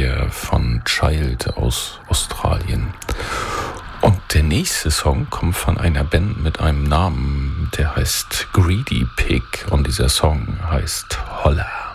hier von Child aus Australien. Und der nächste Song kommt von einer Band mit einem Namen, der heißt Greedy Pig und dieser Song heißt Holla.